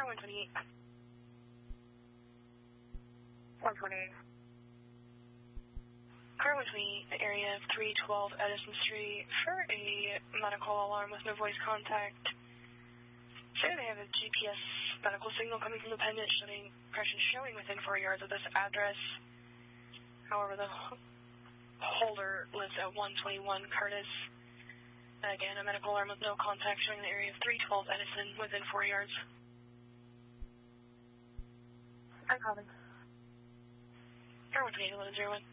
Car 128. 128. Car 128, the area of 312 Edison Street for a medical alarm with no voice contact. Say they have a GPS medical signal coming from the pendant showing pressure showing within 4 yards of this address. However, the holder lives at 121 Curtis. Again, a medical alarm with no contact showing the area of 312 Edison within 4 yards. I'm calling. Car 128, 1101.